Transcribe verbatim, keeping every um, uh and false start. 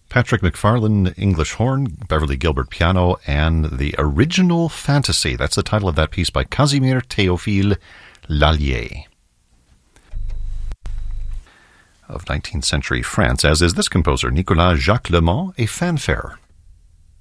Patrick McFarlane, English horn, Beverly Gilbert piano, and The Original Fantasy. That's the title of that piece by Casimir Théophile Lallier of nineteenth century France, as is this composer, Nicolas Jacques Le Mans, a fanfare.